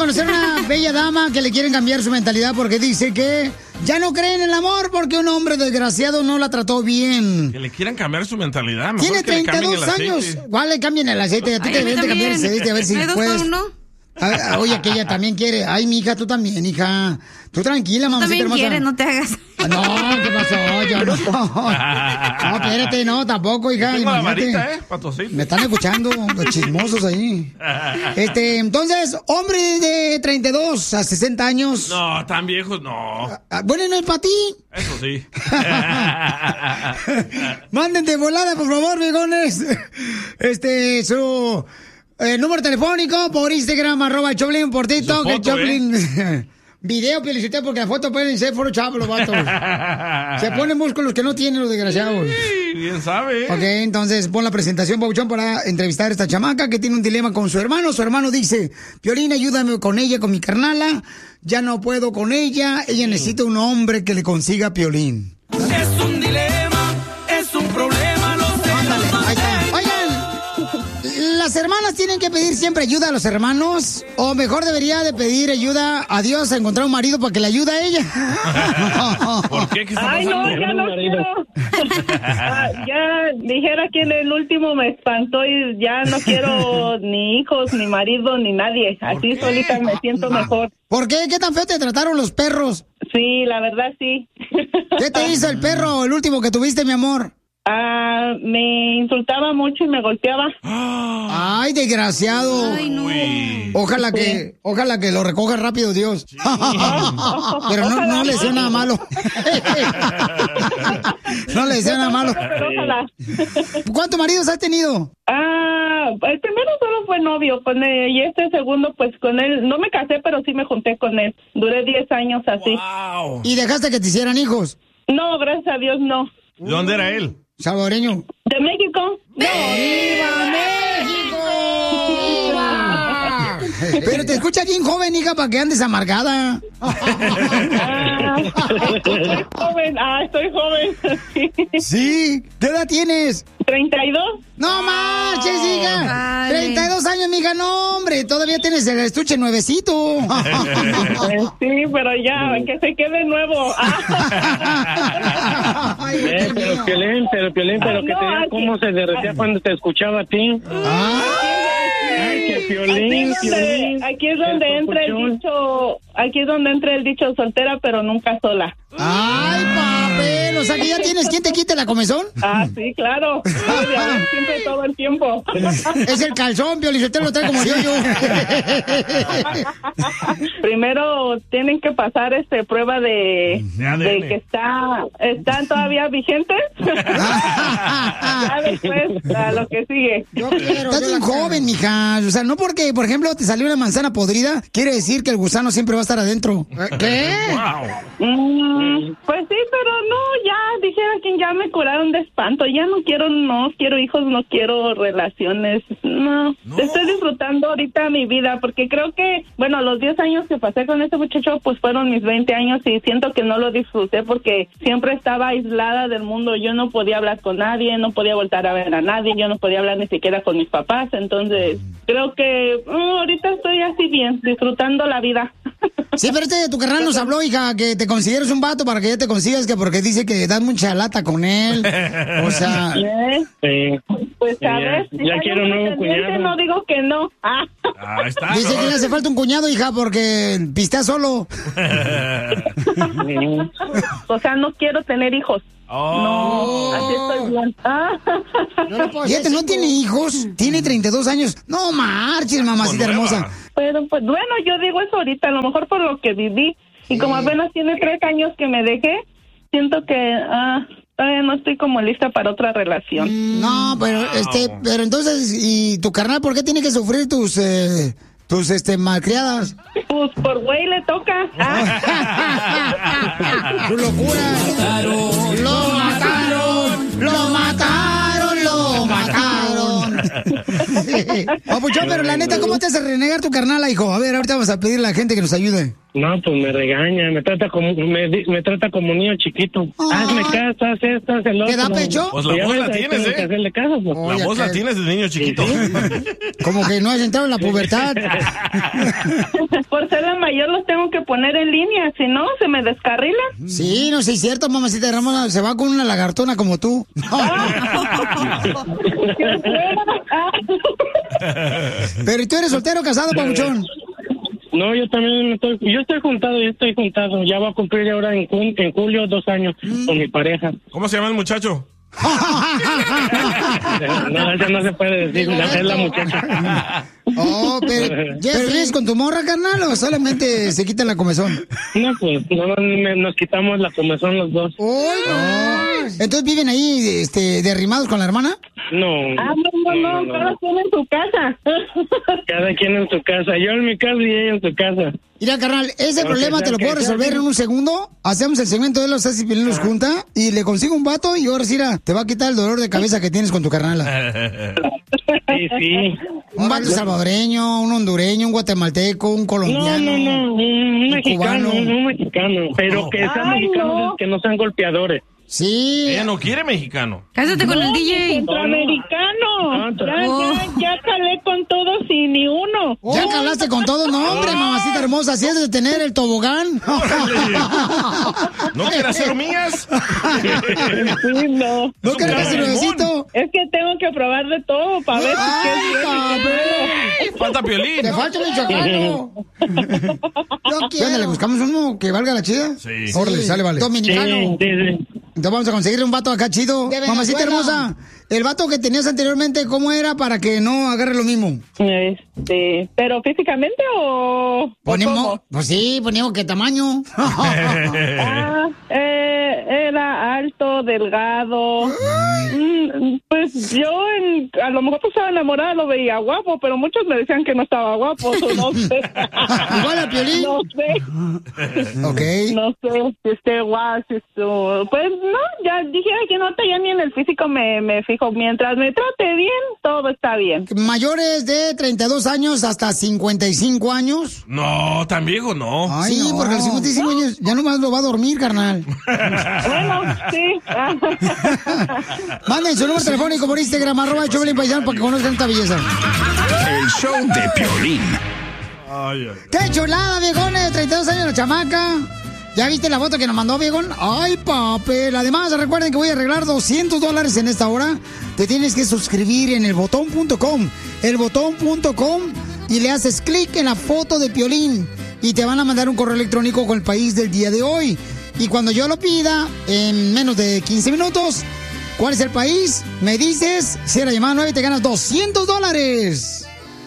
conocer a una bella dama que le quieren cambiar su mentalidad porque dice que ya no cree en el amor porque un hombre desgraciado no la trató bien. Que le quieran cambiar su mentalidad. Mejor Tiene que le cambien 32 el años. aceite. ¿Cuál le cambien el aceite? A ti te deben de cambiar el aceite, a ver si ¿Hay 2 puedes. por 1? Oye, que ella también quiere. Ay, mija, tú también, hija. Tú tranquila, mamacita También hermosa. quieres, no te hagas. No, ¿qué pasó? Yo no. No, espérate, no, tampoco, hija. Tengo la Imagínate. varita, para tu aceite. Me están escuchando los chismosos ahí. Entonces, hombre de 32 a 60 años. No, tan viejos, no. Bueno, no es para ti. Eso sí. Manden de volada, por favor, viejones. Su número telefónico por Instagram, @Choplin, por TikTok, Su foto, Choplin. Video, Pieliciteo, porque las fotos pueden ser foro chavo, los vatos. Se ponen músculos que no tienen los desgraciados. Sí, bien sabe. Ok, entonces pon la presentación, Pabuchón, para entrevistar a esta chamaca que tiene un dilema con su hermano. Su hermano dice, Piolín, ayúdame con ella, con mi carnala. Ya no puedo con ella. Ella necesita un hombre que le consiga Piolín. Es un dilema, es un problema, lo sé. Ándale, ahí está. Oigan, ¿las hermanas tienen que pedir siempre ayuda a los hermanos? ¿O mejor debería de pedir ayuda a Dios a encontrar un marido para que le ayude a ella? ¿Por qué? ¿Qué está Ay, pasando? no, ya no quiero. Ya dijera que en el último me espantó y ya no quiero ni hijos, ni marido, ni nadie. Así solita me siento mejor. ¿Por qué? ¿Qué tan feo te trataron los perros? Sí, la verdad sí. ¿Qué te hizo el perro, el último que tuviste, mi amor? Me insultaba mucho y me golpeaba. Ay, desgraciado. Ay, no. Ojalá que lo recoja rápido Dios. Pero no le deseo nada malo. No le deseo nada malo. Pero ojalá. ¿Cuántos maridos has tenido? El primero solo fue novio con él y este segundo pues con él. No me casé, pero sí me junté con él. Duré 10 años así. Wow. ¿Y dejaste que te hicieran hijos? No, gracias a Dios no. ¿De dónde era él? Salvadoreño. ¿De México? ¡Viva México! ¡Viva! Pero te escucha bien joven, hija, para que andes amargada. Estoy joven. Estoy joven. Sí. ¿Qué edad tienes? 32. ¡No marches, hija! Vale. 32 años, mija, no, hombre. Todavía tienes el estuche nuevecito. Sí, pero ya, que se quede nuevo. Ay, Dios mío. Pero Piolín, pero Ay, que no, te diga aquí- cómo se derretía cuando te escuchaba a ti. Ay, que Piolín, Aquí es donde entra el dicho, soltera pero nunca sola. Ay, papel. O sea que ya tienes quien te quite la comezón. Sí, claro. Siempre todo el tiempo. Es el calzón, Piolichotelo, lo trae como yo. Primero tienen que pasar prueba de que están todavía vigentes. Ya después a lo que sigue. Estás bien joven, mija. O sea, no porque, por ejemplo, te salió una manzana podrida, quiere decir que el gusano siempre va a estar adentro. ¿Qué? Pues sí, pero no, ya dijera que ya me curaron de espanto. Ya no quiero hijos, no quiero relaciones. No. Estoy disfrutando ahorita mi vida porque creo que, bueno, los 10 años que pasé con este muchacho, pues fueron mis 20 años y siento que no lo disfruté porque siempre estaba aislada del mundo. Yo no podía hablar con nadie, no podía voltar a ver a nadie, yo no podía hablar ni siquiera con mis papás. Entonces, creo que ahorita estoy así bien, disfrutando la vida. Sí, pero tu carnal nos habló, hija, que te consideres un vato para que ya te consigas, que porque dice que das mucha lata con él. O sea... Pues a ver, si ya hay quiero un nuevo pretendiente, cuñado. no digo que no. Ahí está. Dice que le hace falta un cuñado, hija, porque pistea solo. O sea, no quiero tener hijos. No, así estoy bien. Fíjate, no tiene hijos, tiene 32 años. No marches, mamacita hermosa. Pero pues bueno, yo digo eso ahorita, a lo mejor por lo que viví. Y como apenas tiene 3 años que me dejé, siento que todavía no estoy como lista para otra relación. No, pero pero entonces, ¿y tu carnal por qué tiene que sufrir tus malcriadas? Pues por güey le toca. ¡Tu locura! ¡Lo mataron! ¡Lo mataron! ¡Lo mataron! Papuchón, pero la neta, ¿cómo te hace renegar tu carnala, hijo? A ver, ahorita vamos a pedirle a la gente que nos ayude. No, pues me regaña, me trata como niño chiquito. Hazme caso, haz esto, haz el otro. ¿Te da pecho? Pues la voz la tienes, que hacerle caso, pues. La voz la tienes de niño chiquito. Como que no has entrado en la pubertad. Por ser la mayor los tengo que poner en línea, si no, se me descarrila. Sí, no sé, es cierto, mamacita hermosa, se va con una lagartona como tú. Pero ¿y tú eres soltero o casado, Papuchón? No, yo también estoy juntado. Ya va a cumplir ahora en julio 2 años con mi pareja. ¿Cómo se llama el muchacho? No, eso no se puede decir, es la muchacha. Oh, pero ¿vives con tu morra, carnal, o solamente se quita la comezón? No, pues, nos quitamos la comezón los dos. ¡Oh, no! ¿Entonces viven ahí, derrimados con la hermana? No. No, cada quien en su casa. Cada quien en su casa, yo en mi casa y ella en su casa. Mira, carnal, ese problema te lo puedo resolver en un segundo. Hacemos el segmento de los Ceci y los junta y le consigo un vato y ahora sí, te va a quitar el dolor de cabeza que tienes con tu carnala. Sí. Un vato salvadoreño, un hondureño, un guatemalteco, un colombiano. No, un mexicano, pero que sean mexicanos, que no sean golpeadores. Sí. Ella no quiere mexicano. Cásate con el DJ. Centroamericano. Ya calé con todos y ni uno. ¿Ya calaste con todo? No, hombre, mamacita hermosa, si es de tener el tobogán. ¿No quieres hacer mías? Sí, no. ¿No quieres hacer nuevecito? Es que tengo que probar de todo para ver si es Falta Piolín. Te falta michoacano. ¿Qué onda, le buscamos uno que valga la chida? Sí. Órale, sale, vale. Dominicano. Sí. Entonces vamos a conseguirle un vato acá chido. Mamacita hermosa, el vato que tenías anteriormente, ¿cómo era para que no agarre lo mismo? ¿Pero físicamente o Ponemos, pues sí, poníamos qué tamaño. Era alto, delgado. Pues yo a lo mejor pues estaba enamorada, lo veía guapo, pero muchos me decían que no estaba guapo, no sé. Igual a Piolín. No sé. Ok. No sé si esté guapo, pues no, ya dije que no, ya ni en el físico me fijo. Mientras me trate bien, todo está bien. ¿Mayores de 32 años hasta 55 años? No, tan viejo no. Ay, sí, porque a los 55 años ya nomás lo va a dormir, carnal. Bueno, sí. Manden su número telefónico por Instagram, @Choplin Paisano, para que conozcan esta belleza. El show de Piolín. Ay. ¡Qué chulada, viejones! De 32 años la chamaca. ¿Ya viste la foto que nos mandó, viejón? ¡Ay, papel! Además, recuerden que voy a arreglar $200 en esta hora. Te tienes que suscribir en elbotón.com. Elbotón.com y le haces clic en la foto de Piolín. Y te van a mandar un correo electrónico con el país del día de hoy. Y cuando yo lo pida, en menos de 15 minutos, ¿cuál es el país? Me dices, si la llamada 9 te ganas $200.